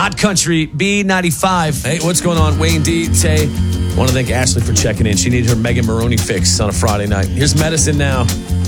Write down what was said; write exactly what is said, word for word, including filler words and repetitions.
Hot Country B ninety-five. Hey, what's going on? Wayne D. Tay. Want to thank Ashley for checking in. She needed her Megan Maroney fix on a Friday night. Here's Medicine Now.